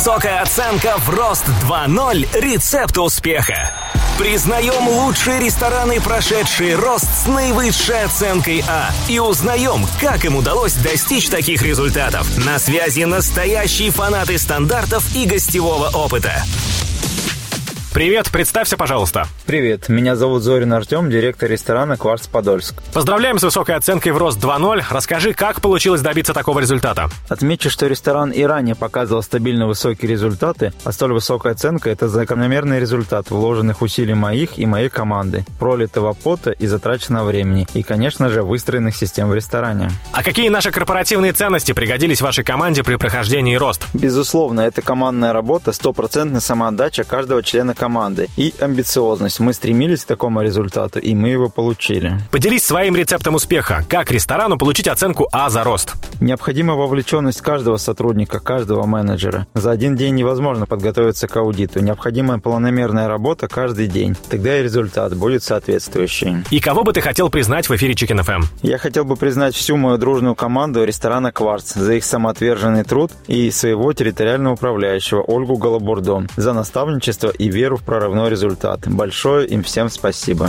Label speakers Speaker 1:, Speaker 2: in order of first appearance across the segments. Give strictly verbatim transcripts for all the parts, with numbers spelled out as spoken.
Speaker 1: Высокая оценка в рост два ноль. Рецепт успеха. Признаем лучшие рестораны, прошедшие рост с наивысшей оценкой А. И узнаем, как им удалось достичь таких результатов. На связи настоящие фанаты стандартов и гостевого опыта.
Speaker 2: Привет, представься, пожалуйста.
Speaker 3: Привет, меня зовут Зорин Артем, директор ресторана «Кварц Подольск».
Speaker 2: Поздравляем с высокой оценкой в рост два ноль. Расскажи, как получилось добиться такого результата?
Speaker 3: Отмечу, что ресторан и ранее показывал стабильно высокие результаты, а столь высокая оценка – это закономерный результат вложенных усилий моих и моей команды, пролитого пота и затраченного времени, и, конечно же, выстроенных систем в ресторане.
Speaker 2: А какие наши корпоративные ценности пригодились вашей команде при прохождении рост?
Speaker 3: Безусловно, это командная работа, стопроцентная самоотдача каждого члена команды. команды и амбициозность. Мы стремились к такому результату, и мы его получили.
Speaker 2: Поделись своим рецептом успеха. Как ресторану получить оценку А за рост?
Speaker 3: Необходима вовлеченность каждого сотрудника, каждого менеджера. За один день невозможно подготовиться к аудиту. Необходима планомерная работа каждый день. Тогда и результат будет соответствующий.
Speaker 2: И кого бы ты хотел признать в эфире Chicken эф эм?
Speaker 3: Я хотел бы признать всю мою дружную команду ресторана «Кварц» за их самоотверженный труд и своего территориального управляющего Ольгу Голобурдон за наставничество и веру в прорывной результат. Большое им всем спасибо.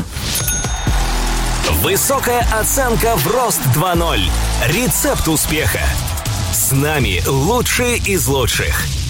Speaker 1: Высокая оценка в рост два ноль. Рецепт успеха. С нами лучшие из лучших.